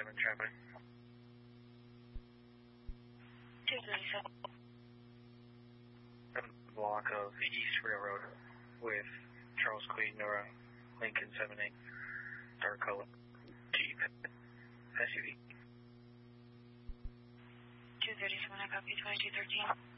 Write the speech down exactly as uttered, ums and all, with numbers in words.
thirty-seven traffic. two thirty-seven. A block of East Railroad with Charles Queen or Lincoln seven eight, dark color Jeep S U V. two thirty-seven, I copy twenty-two thirteen.